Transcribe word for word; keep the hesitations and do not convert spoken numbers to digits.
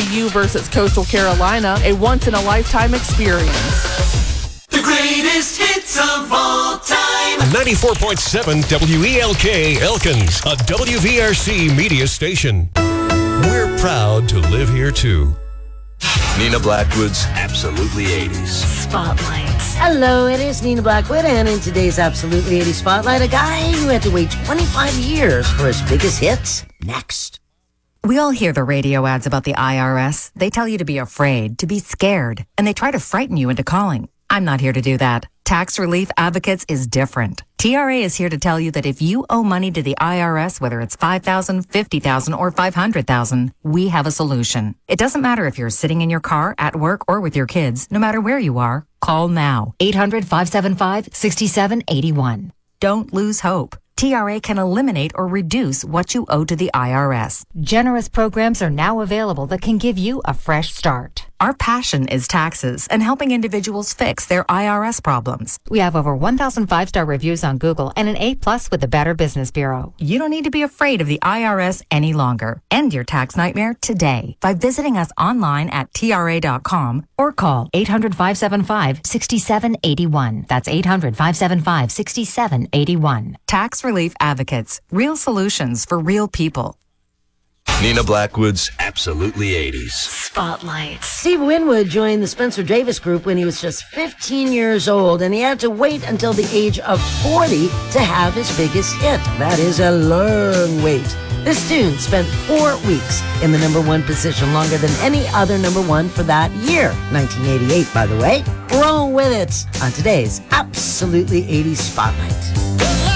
U versus Coastal Carolina, a once-in-a-lifetime experience. The greatest hits of all time. ninety-four point seven W E L K Elkins, a W V R C media station. We're proud to live here, too. Nina Blackwood's Absolutely eighties. Spotlights. Hello, it is Nina Blackwood, and in today's Absolutely eighties Spotlight, a guy who had to wait twenty-five years for his biggest hits. Next. We all hear the radio ads about the I R S. They tell you to be afraid, to be scared, and they try to frighten you into calling. I'm not here to do that. Tax Relief Advocates is different. T R A is here to tell you that if you owe money to the I R S, whether it's five thousand dollars, fifty thousand dollars, or five hundred thousand dollars, we have a solution. It doesn't matter if you're sitting in your car, at work, or with your kids. No matter where you are, call now. eight hundred, five seven five, six seven eight one. Don't lose hope. T R A can eliminate or reduce what you owe to the I R S. Generous programs are now available that can give you a fresh start. Our passion is taxes and helping individuals fix their I R S problems. We have over one thousand five-star reviews on Google and an A plus with the Better Business Bureau. You don't need to be afraid of the I R S any longer. End your tax nightmare today by visiting us online at T R A dot com or call eight hundred, five seven five, six seven eight one. That's eight hundred, five seven five, six seven eight one. Tax Relief Advocates. Real solutions for real people. Nina Blackwood's Absolutely eighties. Spotlights. Steve Winwood joined the Spencer Davis Group when he was just fifteen years old, and he had to wait until the age of forty to have his biggest hit. That is a long wait. This tune spent four weeks in the number one position, longer than any other number one for that year. nineteen eighty-eight, by the way. Roll with it on today's Absolutely eighties Spotlight.